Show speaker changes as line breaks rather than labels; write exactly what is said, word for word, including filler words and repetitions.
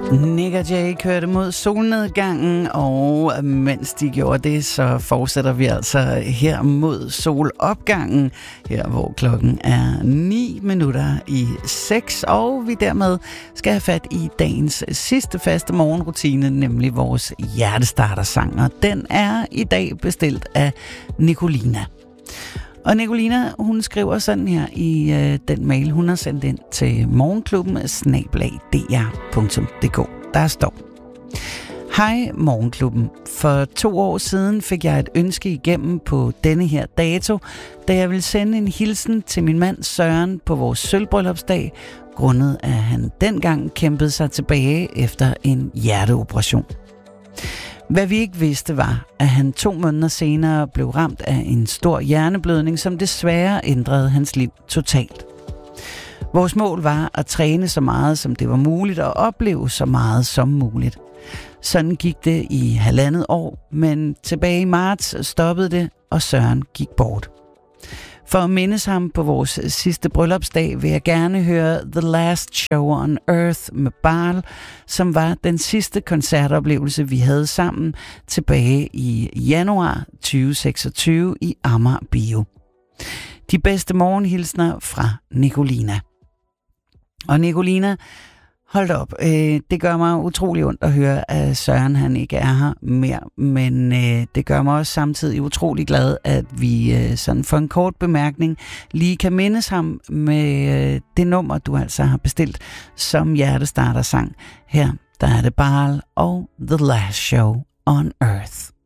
Nick og Jay kørte mod solnedgangen, og mens de gjorde det, så fortsætter vi altså her mod solopgangen, her hvor klokken er ni minutter i seks, og vi dermed skal have fat i dagens sidste faste morgenrutine, nemlig vores hjertestartersang, og den er i dag bestilt af Nicolina. Og Nicolina, hun skriver sådan her i øh, den mail, hun har sendt ind til morgenklubben snabel-a d r punktum d k. Der står: Hej Morgenklubben. For to år siden fik jeg et ønske igennem på denne her dato, da jeg ville sende en hilsen til min mand Søren på vores sølvbryllupsdag, grundet at han dengang kæmpede sig tilbage efter en hjerteoperation. Hvad vi ikke vidste var, at han to måneder senere blev ramt af en stor hjerneblødning, som desværre ændrede hans liv totalt. Vores mål var at træne så meget, som det var muligt, og opleve så meget som muligt. Sådan gik det i halvandet år, men tilbage i marts stoppede det, og Søren gik bort. For at mindes ham på vores sidste bryllupsdag, vil jeg gerne høre The Last Show on Earth med Baal, som var den sidste koncertoplevelse, vi havde sammen tilbage i januar tyve seksogtyve i Amager Bio. De bedste morgenhilsner fra Nicolina. Og Nicolina, hold op, øh, det gør mig utrolig ondt at høre, at Søren han ikke er her mere, men øh, det gør mig også samtidig utrolig glad, at vi øh, sådan for en kort bemærkning lige kan mindes ham med øh, det nummer, du altså har bestilt som hjertestartersang. Her der er det Baal og The Last Show on Earth.